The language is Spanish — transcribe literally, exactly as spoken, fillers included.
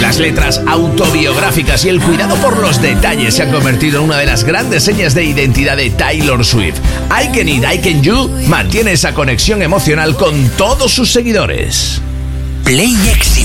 Las letras autobiográficas y el cuidado por los detalles se han convertido en una de las grandes señas de identidad de Taylor Swift. I Can It, I Can You mantiene esa conexión emocional con todos sus seguidores. Play Éxitos.